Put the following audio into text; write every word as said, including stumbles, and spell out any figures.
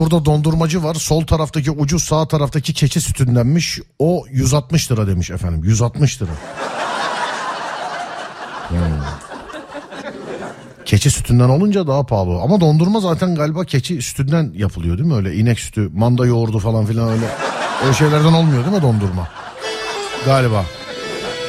Burada dondurmacı var. Sol taraftaki ucuz, sağ taraftaki keçi sütündenmiş. O yüz altmış lira demiş efendim. yüz altmış lira. Hmm. Keçi sütünden olunca daha pahalı. Ama dondurma zaten galiba keçi sütünden yapılıyor değil mi? Öyle inek sütü, manda yoğurdu falan filan öyle. Öyle şeylerden olmuyor değil mi dondurma? Galiba.